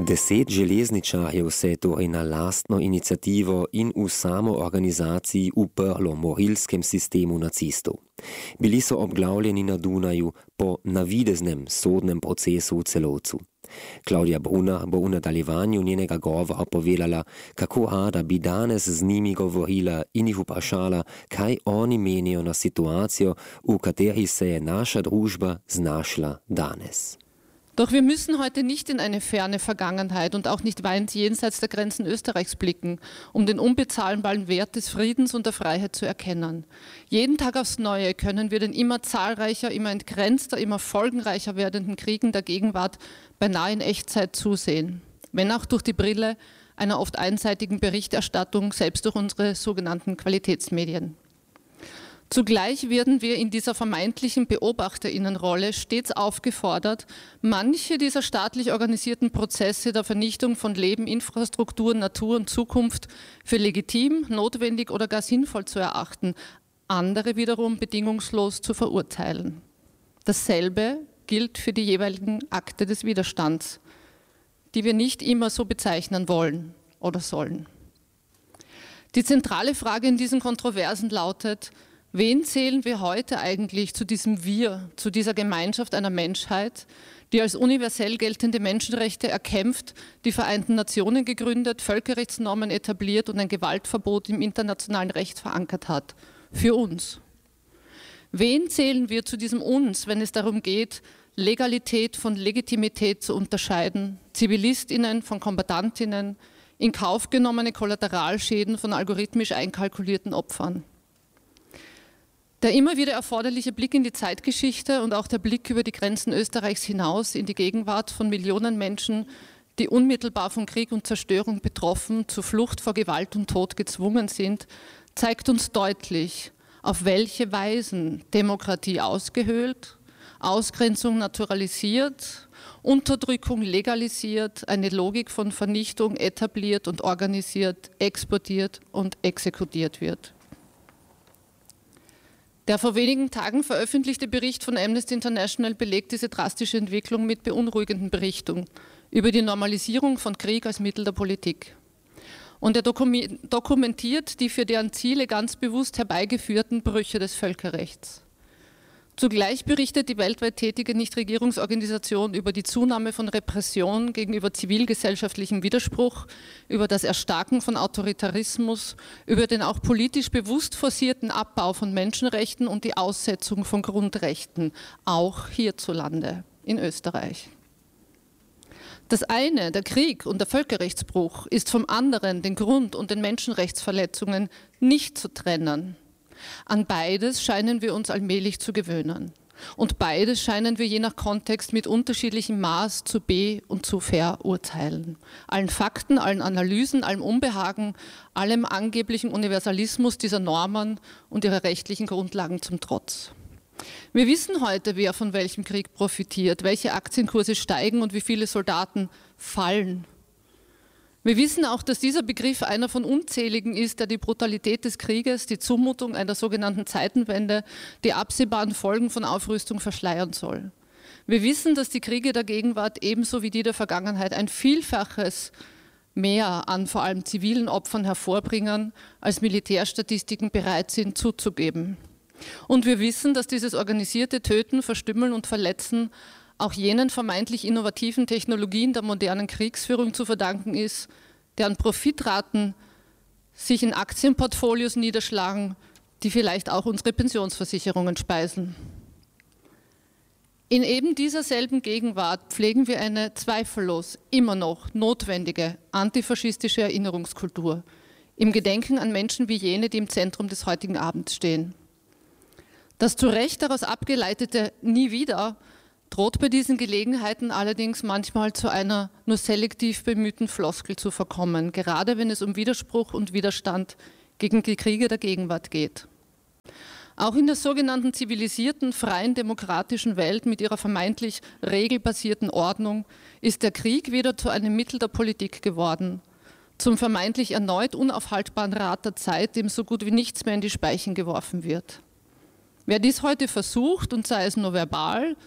10 železničarjev se je torej na lastno inicijativo in v samo organizaciji uprlo morilskem sistemu nacistov. Bili so obglavljeni na Dunaju po navideznem sodnem procesu v Celovcu. Klaudija Brunner bo v nadaljevanju njenega govora povedala, kako rada bi danes z njimi govorila in jih vprašala, kaj oni menijo na situacijo, v kateri se je naša družba znašla danes. Doch wir müssen heute nicht in eine ferne Vergangenheit und auch nicht weit jenseits der Grenzen Österreichs blicken, um den unbezahlbaren Wert des Friedens und der Freiheit zu erkennen. Jeden Tag aufs Neue können wir den immer zahlreicher, immer entgrenzter, immer folgenreicher werdenden Kriegen der Gegenwart beinahe in Echtzeit zusehen. Wenn auch durch die Brille einer oft einseitigen Berichterstattung, selbst durch unsere sogenannten Qualitätsmedien. Zugleich werden wir in dieser vermeintlichen BeobachterInnenrolle stets aufgefordert, manche dieser staatlich organisierten Prozesse der Vernichtung von Leben, Infrastruktur, Natur und Zukunft für legitim, notwendig oder gar sinnvoll zu erachten, andere wiederum bedingungslos zu verurteilen. Dasselbe gilt für die jeweiligen Akte des Widerstands, die wir nicht immer so bezeichnen wollen oder sollen. Die zentrale Frage in diesen Kontroversen lautet: Wen zählen wir heute eigentlich zu diesem Wir, zu dieser Gemeinschaft einer Menschheit, die als universell geltende Menschenrechte erkämpft, die Vereinten Nationen gegründet, Völkerrechtsnormen etabliert und ein Gewaltverbot im internationalen Recht verankert hat? Für uns. Wen zählen wir zu diesem Uns, wenn es darum geht, Legalität von Legitimität zu unterscheiden, ZivilistInnen von KombatantInnen, in Kauf genommene Kollateralschäden von algorithmisch einkalkulierten Opfern? Der immer wieder erforderliche Blick in die Zeitgeschichte und auch der Blick über die Grenzen Österreichs hinaus in die Gegenwart von Millionen Menschen, die unmittelbar von Krieg und Zerstörung betroffen, zur Flucht vor Gewalt und Tod gezwungen sind, zeigt uns deutlich, auf welche Weisen Demokratie ausgehöhlt, Ausgrenzung naturalisiert, Unterdrückung legalisiert, eine Logik von Vernichtung etabliert und organisiert, exportiert und exekutiert wird. Der vor wenigen Tagen veröffentlichte Bericht von Amnesty International belegt diese drastische Entwicklung mit beunruhigenden Berichtungen über die Normalisierung von Krieg als Mittel der Politik. Und er dokumentiert die für deren Ziele ganz bewusst herbeigeführten Brüche des Völkerrechts. Zugleich berichtet die weltweit tätige Nichtregierungsorganisation über die Zunahme von Repression gegenüber zivilgesellschaftlichem Widerspruch, über das Erstarken von Autoritarismus, über den auch politisch bewusst forcierten Abbau von Menschenrechten und die Aussetzung von Grundrechten, auch hierzulande in Österreich. Das eine, der Krieg und der Völkerrechtsbruch, ist vom anderen, den Grund- und den Menschenrechtsverletzungen, nicht zu trennen. An beides scheinen wir uns allmählich zu gewöhnen. Und beides scheinen wir je nach Kontext mit unterschiedlichem Maß zu und zu verurteilen. Allen Fakten, allen Analysen, allem Unbehagen, allem angeblichen Universalismus dieser Normen und ihrer rechtlichen Grundlagen zum Trotz. Wir wissen heute, wer von welchem Krieg profitiert, welche Aktienkurse steigen und wie viele Soldaten fallen. Wir wissen auch, dass dieser Begriff einer von unzähligen ist, der die Brutalität des Krieges, die Zumutung einer sogenannten Zeitenwende, die absehbaren Folgen von Aufrüstung verschleiern soll. Wir wissen, dass die Kriege der Gegenwart ebenso wie die der Vergangenheit ein Vielfaches mehr an vor allem zivilen Opfern hervorbringen, als Militärstatistiken bereit sind zuzugeben. Und wir wissen, dass dieses organisierte Töten, Verstümmeln und Verletzen auch jenen vermeintlich innovativen Technologien der modernen Kriegsführung zu verdanken ist, deren Profitraten sich in Aktienportfolios niederschlagen, die vielleicht auch unsere Pensionsversicherungen speisen. In eben dieser selben Gegenwart pflegen wir eine zweifellos immer noch notwendige antifaschistische Erinnerungskultur im Gedenken an Menschen wie jene, die im Zentrum des heutigen Abends stehen. Das zu Recht daraus abgeleitete Nie wieder droht bei diesen Gelegenheiten allerdings manchmal zu einer nur selektiv bemühten Floskel zu verkommen, gerade wenn es um Widerspruch und Widerstand gegen die Kriege der Gegenwart geht. Auch in der sogenannten zivilisierten, freien, demokratischen Welt mit ihrer vermeintlich regelbasierten Ordnung ist der Krieg wieder zu einem Mittel der Politik geworden, zum vermeintlich erneut unaufhaltbaren Rad der Zeit, dem so gut wie nichts mehr in die Speichen geworfen wird. Wer dies heute versucht, und sei es nur verbal,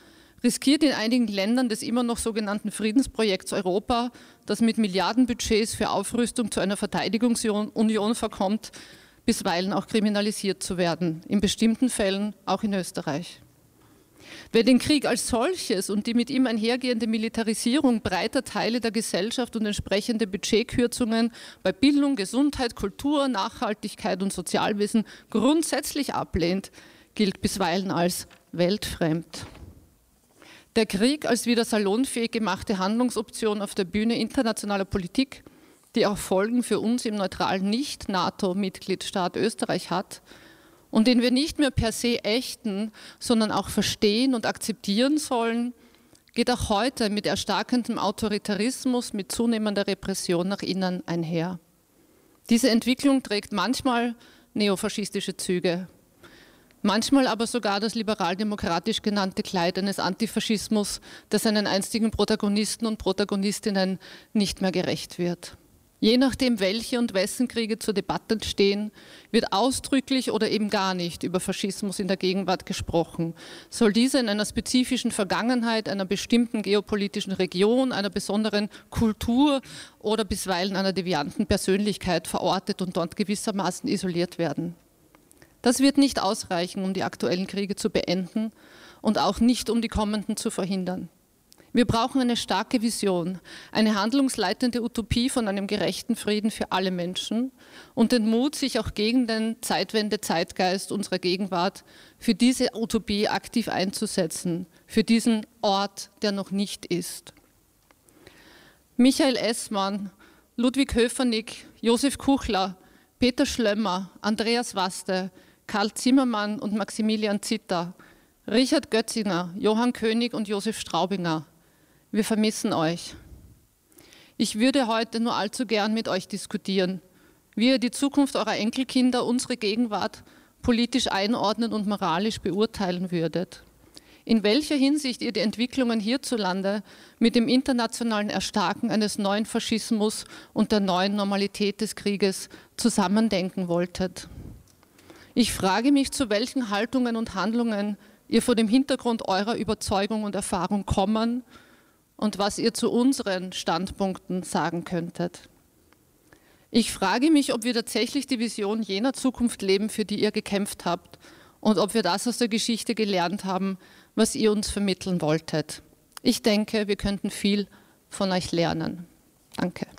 riskiert in einigen Ländern des immer noch sogenannten Friedensprojekts Europa, das mit Milliardenbudgets für Aufrüstung zu einer Verteidigungsunion verkommt, bisweilen auch kriminalisiert zu werden, in bestimmten Fällen auch in Österreich. Wer den Krieg als solches und die mit ihm einhergehende Militarisierung breiter Teile der Gesellschaft und entsprechende Budgetkürzungen bei Bildung, Gesundheit, Kultur, Nachhaltigkeit und Sozialwesen grundsätzlich ablehnt, gilt bisweilen als weltfremd. Der Krieg als wieder salonfähig gemachte Handlungsoption auf der Bühne internationaler Politik, die auch Folgen für uns im neutralen Nicht-NATO-Mitgliedstaat Österreich hat und den wir nicht mehr per se ächten, sondern auch verstehen und akzeptieren sollen, geht auch heute mit erstarkendem Autoritarismus, mit zunehmender Repression nach innen einher. Diese Entwicklung trägt manchmal neofaschistische Züge, manchmal aber sogar das liberal-demokratisch genannte Kleid eines Antifaschismus, das seinen einstigen Protagonisten und Protagonistinnen nicht mehr gerecht wird. Je nachdem, welche und wessen Kriege zur Debatte stehen, wird ausdrücklich oder eben gar nicht über Faschismus in der Gegenwart gesprochen. Soll dieser in einer spezifischen Vergangenheit, einer bestimmten geopolitischen Region, einer besonderen Kultur oder bisweilen einer devianten Persönlichkeit verortet und dort gewissermaßen isoliert werden? Das wird nicht ausreichen, um die aktuellen Kriege zu beenden und auch nicht, um die kommenden zu verhindern. Wir brauchen eine starke Vision, eine handlungsleitende Utopie von einem gerechten Frieden für alle Menschen und den Mut, sich auch gegen den Zeitwende-Zeitgeist unserer Gegenwart für diese Utopie aktiv einzusetzen, für diesen Ort, der noch nicht ist. Michael Essmann, Ludwig Höfernick, Josef Kuchler, Peter Schlömmer, Andreas Waste, Karl Zimmermann und Maximilian Zitter, Richard Götzinger, Johann König und Josef Straubinger. Wir vermissen euch. Ich würde heute nur allzu gern mit euch diskutieren, wie ihr die Zukunft eurer Enkelkinder, unsere Gegenwart politisch einordnen und moralisch beurteilen würdet. In welcher Hinsicht ihr die Entwicklungen hierzulande mit dem internationalen Erstarken eines neuen Faschismus und der neuen Normalität des Krieges zusammendenken wolltet. Ich frage mich, zu welchen Haltungen und Handlungen ihr vor dem Hintergrund eurer Überzeugung und Erfahrung kommen und was ihr zu unseren Standpunkten sagen könntet. Ich frage mich, ob wir tatsächlich die Vision jener Zukunft leben, für die ihr gekämpft habt und ob wir das aus der Geschichte gelernt haben, was ihr uns vermitteln wolltet. Ich denke, wir könnten viel von euch lernen. Danke.